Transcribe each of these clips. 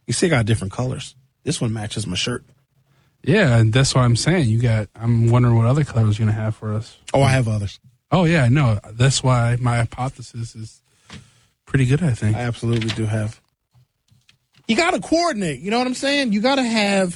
You see, I got different colors. This one matches my shirt. Yeah, and that's what I'm saying. I'm wondering what other colors you're going to have for us. Oh, I have others. Oh, yeah, no. That's why my hypothesis is pretty good, I think. I absolutely do have. You got to coordinate. You know what I'm saying? You got to have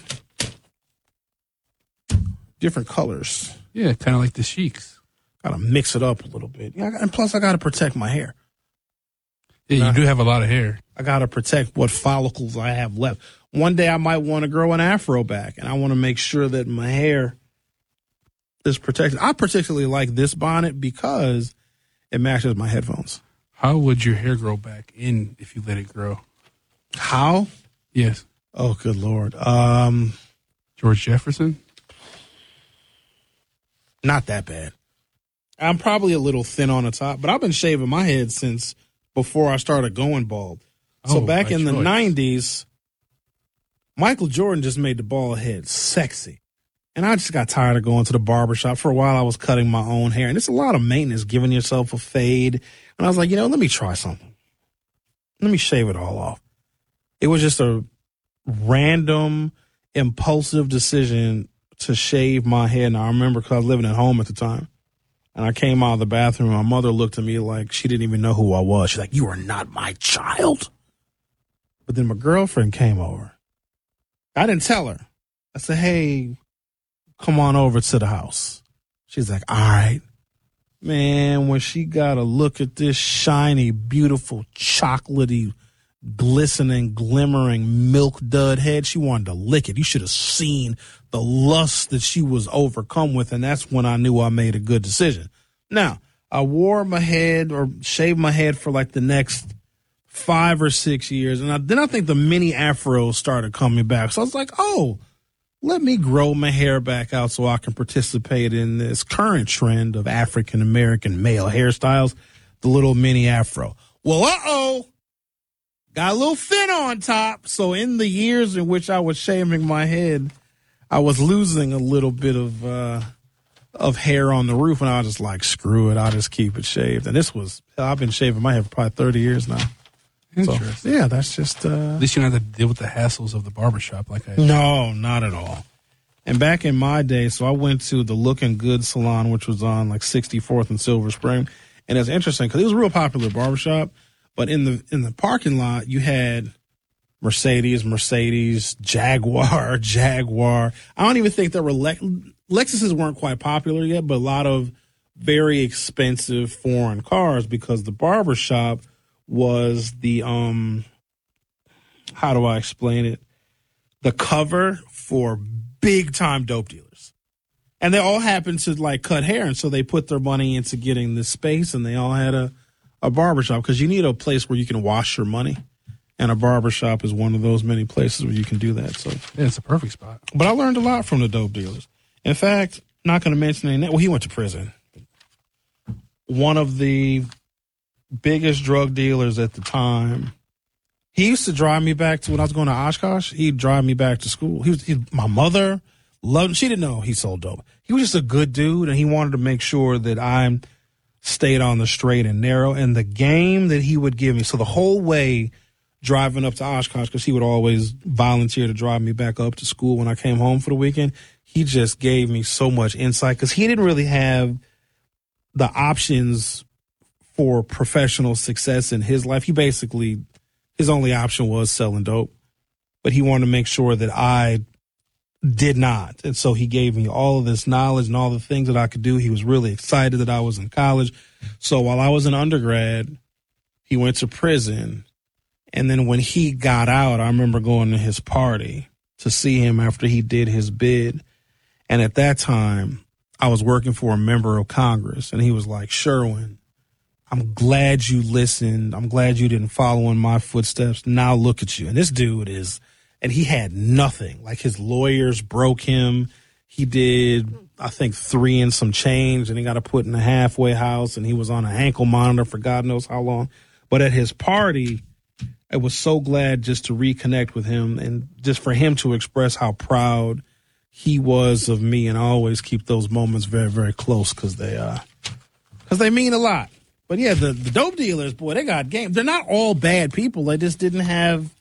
different colors. Yeah, kind of like the Sheiks. Got to mix it up a little bit. Yeah, and plus, I got to protect my hair. Yeah, you do have a lot of hair. I got to protect what follicles I have left. One day I might want to grow an afro back, and I want to make sure that my hair is protected. I particularly like this bonnet because it matches my headphones. How would your hair grow back in if you let it grow? How? Yes. Oh, good Lord. George Jefferson? Not that bad. I'm probably a little thin on the top, but I've been shaving my head since before I started going bald. So back in the 90s, Michael Jordan just made the bald head sexy. And I just got tired of going to the barbershop. For a while, I was cutting my own hair. And it's a lot of maintenance, giving yourself a fade. And I was like, let me try something. Let me shave it all off. It was just a random, impulsive decision to shave my head. And I remember because I was living at home at the time. And I came out of the bathroom. My mother looked at me like she didn't even know who I was. She's like, "You are not my child." But then my girlfriend came over. I didn't tell her. I said, "Hey, come on over to the house." She's like, "All right." Man, when she got a look at this shiny, beautiful, chocolatey, glistening, glimmering milk dud head, she wanted to lick it. You should have seen the lust that she was overcome with, and that's when I knew I made a good decision. Now, I wore my head or shaved my head for like the next 5 or 6 years, and then I think the mini afros started coming back. So I was like, oh, let me grow my hair back out so I can participate in this current trend of African-American male hairstyles, the little mini afro. Well, got a little thin on top. So in the years in which I was shaving my head, I was losing a little bit of hair on the roof, and I was just like, screw it, I'll just keep it shaved. And I've been shaving my hair for probably 30 years now. Interesting. So, yeah, that's just... At least you don't have to deal with the hassles of the barbershop like I did. No, not at all. And back in my day, so I went to the Looking Good salon, which was on like 64th and Silver Spring. And it's interesting because it was a real popular barbershop. But in the parking lot, you had Mercedes, Jaguar. I don't even think there were Lexuses weren't quite popular yet, but a lot of very expensive foreign cars because the barbershop was the how do I explain it? The cover for big time dope dealers. And they all happened to like cut hair, and so they put their money into getting this space, and they all had a barbershop because you need a place where you can wash your money. And a barbershop is one of those many places where you can do that. So yeah, it's a perfect spot. But I learned a lot from the dope dealers. In fact, not going to mention any. Well, he went to prison. One of the biggest drug dealers at the time. He used to drive me back to when I was going to Oshkosh. He'd drive me back to school. My mother loved him. She didn't know he sold dope. He was just a good dude, and he wanted to make sure that I stayed on the straight and narrow. And the game that he would give me, so the whole way driving up to Oshkosh, because he would always volunteer to drive me back up to school when I came home for the weekend, he just gave me so much insight because he didn't really have the options for professional success in his life. His only option was selling dope, but he wanted to make sure that I did not. And so he gave me all of this knowledge and all the things that I could do. He was really excited that I was in college. So while I was an undergrad, he went to prison. And then when he got out, I remember going to his party to see him after he did his bid. And at that time, I was working for a member of Congress, and he was like, "Sherwin, I'm glad you listened. I'm glad you didn't follow in my footsteps. Now look at you." And this dude and he had nothing. Like his lawyers broke him. He did, I think, 3 and some change, and he got to put in a halfway house, and he was on an ankle monitor for God knows how long. But at his party, I was so glad just to reconnect with him and just for him to express how proud he was of me. And I always keep those moments very, very close because they mean a lot. But yeah, the dope dealers, boy, they got game. They're not all bad people. They just didn't have